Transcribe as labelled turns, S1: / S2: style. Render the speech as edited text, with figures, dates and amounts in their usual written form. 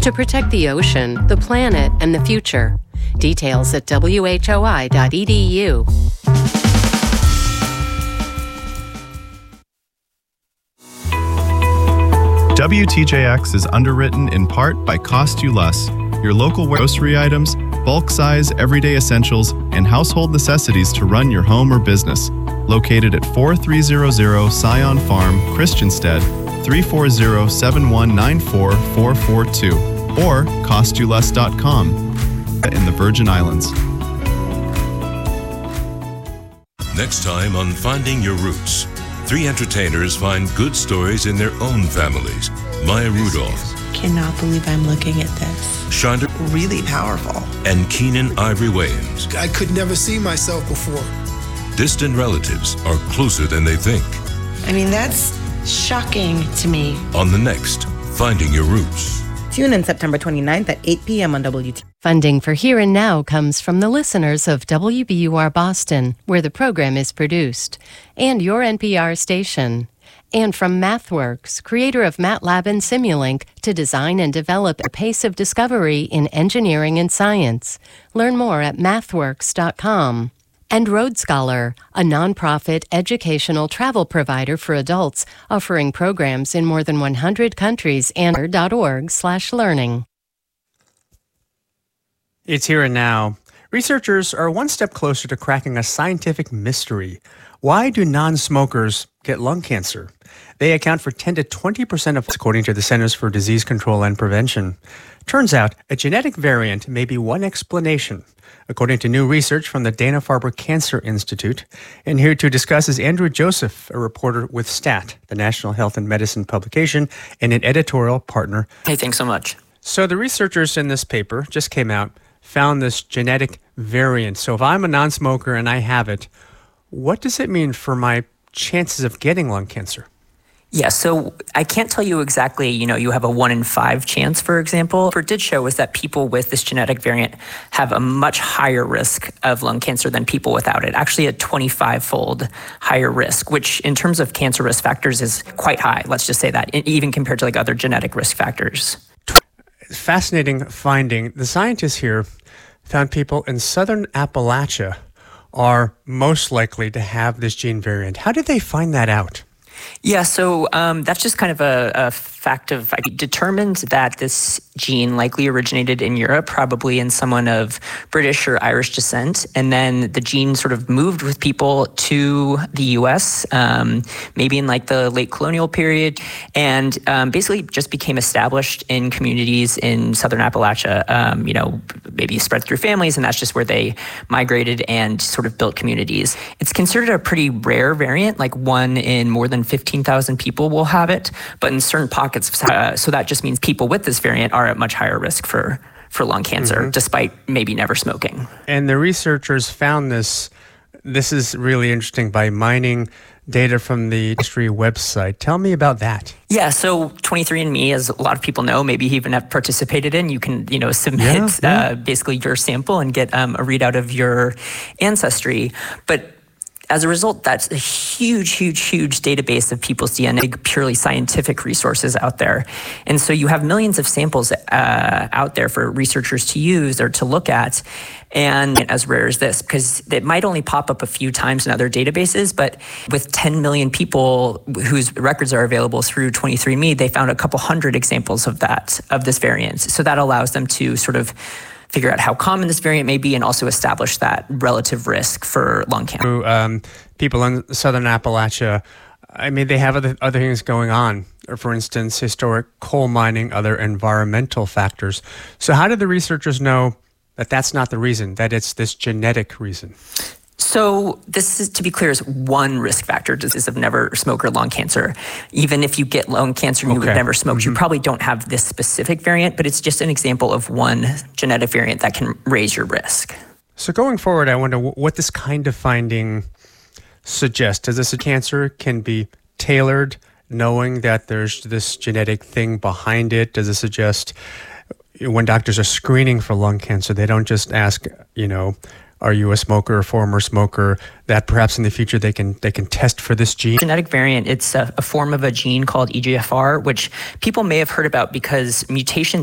S1: to protect the ocean, the planet, and the future. Details at whoi.edu.
S2: WTJX is underwritten in part by Cost You Less, your local grocery items, bulk size, everyday essentials, and household necessities to run your home or business. Located at 4300 Scion Farm, Christiansted, 340-7194442, or costyouLess.com in the Virgin Islands.
S3: Next time on Finding Your Roots, 3 entertainers find good stories in their own families. Maya Rudolph.
S4: Cannot believe I'm looking at this.
S3: Chandra.
S4: Really powerful.
S3: And Keenan Ivory Wayans.
S5: I could never see myself before.
S3: Distant relatives are closer than they think.
S4: I mean, that's shocking to me.
S3: On the next Finding Your Roots.
S6: Tune in September 29th at 8 p.m. on WT.
S1: Funding for Here and Now comes from the listeners of WBUR Boston, where the program is produced, and your NPR station. And from MathWorks, creator of MATLAB and Simulink, to design and develop a pace of discovery in engineering and science. Learn more at mathworks.com. And Road Scholar, a nonprofit educational travel provider for adults, offering programs in more than 100 countries and .org/learning.
S7: It's Here and Now. Researchers are one step closer to cracking a scientific mystery. Why do non-smokers get lung cancer? They account for 10 to 20% of, according to the Centers for Disease Control and Prevention. Turns out a genetic variant may be one explanation, according to new research from the Dana-Farber Cancer Institute. And here to discuss is Andrew Joseph, a reporter with STAT, the National Health and Medicine publication, and an editorial partner.
S8: Hey, thanks so much.
S7: So the researchers in this paper just came out, found this genetic variant. So if I'm a non-smoker and I have it, what does it mean for my chances of getting lung cancer?
S8: Yeah, so I can't tell you exactly, you have a 1 in 5 chance, for example. What it did show was that people with this genetic variant have a much higher risk of lung cancer than people without it, actually a 25-fold higher risk, which in terms of cancer risk factors is quite high. Let's just say that, even compared to other genetic risk factors.
S7: Fascinating finding. The scientists here found people in southern Appalachia are most likely to have this gene variant. How did they find that out?
S8: Yeah, so that's just kind of a fact of, determined that this gene likely originated in Europe, probably in someone of British or Irish descent. And then the gene sort of moved with people to the U.S., maybe in the late colonial period, and basically just became established in communities in southern Appalachia, maybe spread through families, and that's just where they migrated and sort of built communities. It's considered a pretty rare variant, 1 in more than 15,000 people will have it, but in certain pockets, so that just means people with this variant are at much higher risk for lung cancer, despite maybe never smoking. And
S7: the researchers found this is really interesting, by mining data from the industry website. Tell me about that.
S8: Yeah, so 23andMe, as a lot of people know, maybe even have participated in, you can, submit basically your sample and get a readout of your ancestry. But as a result, that's a huge, huge, huge database of people's DNA, purely scientific resources out there. And so you have millions of samples out there for researchers to use or to look at, and as rare as this, because it might only pop up a few times in other databases, but with 10 million people whose records are available through 23andMe, they found a couple hundred examples of this variant. So that allows them to sort of figure out how common this variant may be and also establish that relative risk for lung cancer.
S7: People in southern Appalachia, they have other things going on. Or for instance, historic coal mining, other environmental factors. So how did the researchers know that that's not the reason, that it's this genetic reason?
S8: So this is, to be clear, is one risk factor, disease of never smoker lung cancer. Even if you get lung cancer and you would never smoke, you probably don't have this specific variant, but it's just an example of one genetic variant that can raise your risk.
S7: So going forward, I wonder what this kind of finding suggests. Does this cancer can be tailored, knowing that there's this genetic thing behind it? Does it suggest when doctors are screening for lung cancer, they don't just ask, are you a smoker or former smoker, that perhaps in the future they can test for this gene?
S8: Genetic variant, it's a form of a gene called EGFR, which people may have heard about because mutations